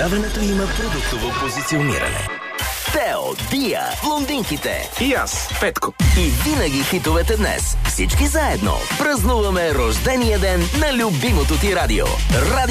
Предаването има продуктово позициониране. Тео, Дия, блондинките и аз, Петко. И винаги хитовете днес. Всички заедно празнуваме рождения ден на любимото ти радио.